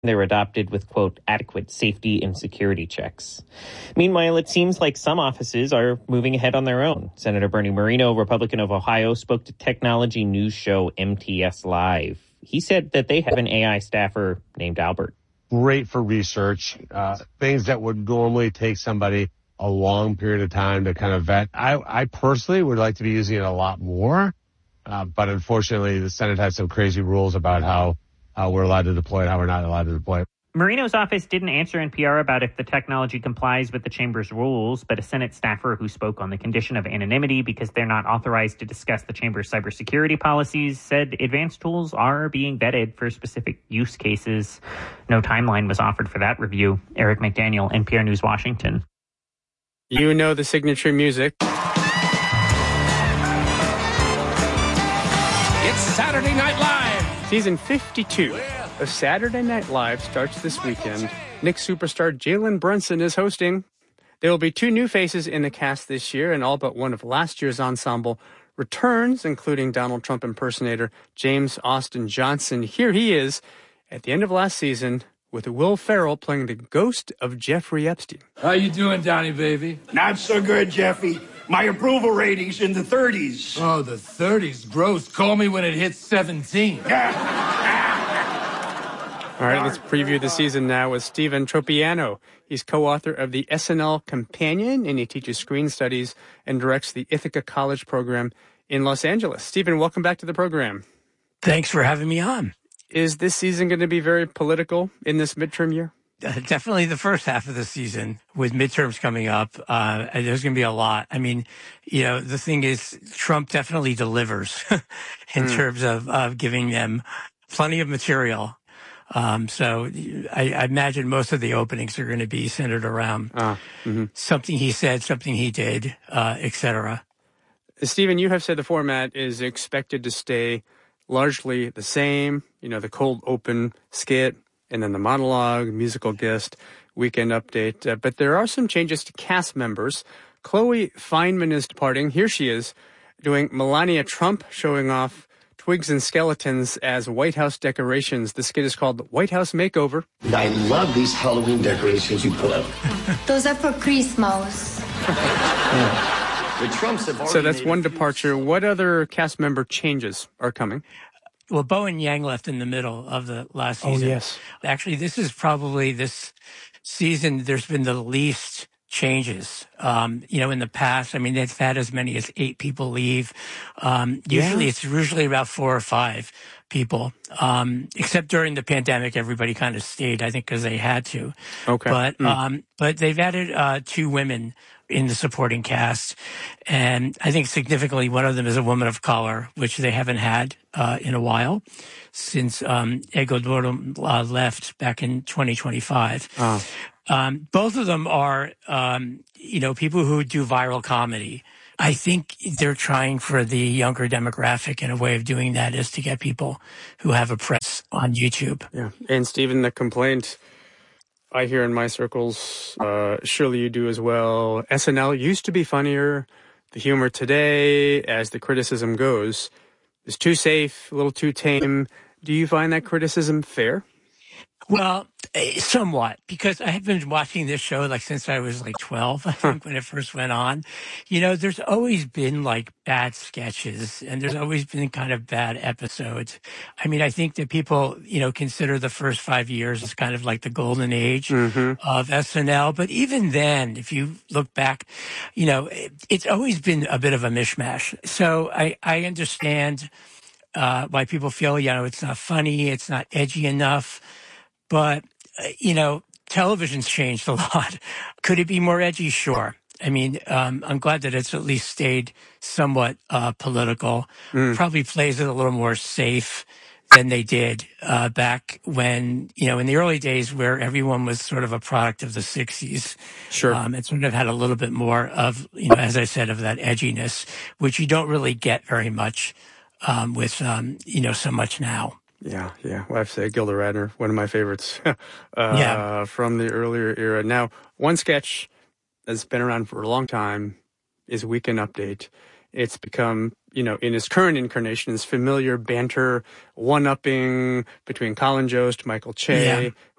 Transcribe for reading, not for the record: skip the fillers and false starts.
They were adopted with, quote, adequate safety and security checks. Meanwhile, it seems like some offices are moving ahead on their own. Senator Bernie Moreno, Republican of Ohio, spoke to technology news show MTS Live. He said that they have an AI staffer named Albert. Great for research, things that would normally take somebody a long period of time to kind of vet. I personally would like to be using it a lot more, but unfortunately the Senate has some crazy rules about how we're allowed to deploy it, how we're not allowed to deploy it. Moreno's office didn't answer NPR about if the technology complies with the chamber's rules, but a Senate staffer who spoke on the condition of anonymity because they're not authorized to discuss the chamber's cybersecurity policies said advanced tools are being vetted for specific use cases. No timeline was offered for that review. Eric McDaniel, NPR News, Washington. You know the signature music. It's Saturday Night Live. Season 52 of Saturday Night Live starts this weekend. Knicks superstar Jalen Brunson is hosting. There will be 2 new faces in the cast this year, and all but one of last year's ensemble returns, including Donald Trump impersonator James Austin Johnson. Here he is at the end of last season with Will Ferrell playing the ghost of Jeffrey Epstein. How you doing, Donnie, baby? Not so good, Jeffy. My approval rating's in the 30s. Oh, the 30s. Gross. Call me when it hits 17. All right, let's preview the season now with Steven Tropiano. He's co-author of the SNL Companion, and he teaches screen studies and directs the Ithaca College program in Los Angeles. Steven, welcome back to the program. Thanks for having me on. Is this season going to be very political in this midterm year? Definitely the first half of the season with midterms coming up. There's going to be a lot. I mean, you know, the thing is Trump definitely delivers in terms of giving them plenty of material. So I imagine most of the openings are going to be centered around something he said, something he did, et cetera. Steven, you have said the format is expected to stay largely the same. You know, the cold open skit, and then the monologue, musical guest, weekend update. But there are some changes to cast members. Chloe Fineman is departing. Here she is doing Melania Trump, showing off twigs and skeletons as White House decorations. The skit is called White House Makeover. I love these Halloween decorations you put up. Those are for Christmas. The Trumps have already So that's one departure. What other cast member changes are coming? Well, Bowen Yang left in the middle of the last season. Oh, yes. Actually, this is probably this season there's been the least changes. You know, in the past, I mean, they've had as many as 8 people leave. It's usually about 4 or 5 people. Except during the pandemic, everybody kind of stayed, I think, because they had to. Okay. But they've added 2 women in the supporting cast. And I think significantly one of them is a woman of color, which they haven't had in a while since Ego Doro left back in 2025. Both of them are, people who do viral comedy. I think they're trying for the younger demographic, and a way of doing that is to get people who have a press on YouTube. Yeah. And Steven, the complaint I hear in my circles, surely you do as well. SNL used to be funnier. The humor today, as the criticism goes, is too safe, a little too tame. Do you find that criticism fair? Well, somewhat, because I have been watching this show since I was 12, I think, when it first went on. You know, there's always been bad sketches, and there's always been kind of bad episodes. I mean, I think that people, consider the first 5 years as kind of like the golden age of SNL. But even then, if you look back, it's always been a bit of a mishmash. So I understand why people feel, it's not funny, it's not edgy enough. But, television's changed a lot. Could it be more edgy? Sure. I mean, I'm glad that it's at least stayed somewhat political. Probably plays it a little more safe than they did back when, in the early days where everyone was sort of a product of the 60s. Sure. It sort of had a little bit more of, as I said, of that edginess, which you don't really get very much with, so much now. Yeah. Well, I have to say, Gilda Radner, one of my favorites from the earlier era. Now, one sketch that's been around for a long time is Weekend Update. it's become, in his current incarnation, this familiar banter, one-upping between Colin Jost, Michael Che, Yeah.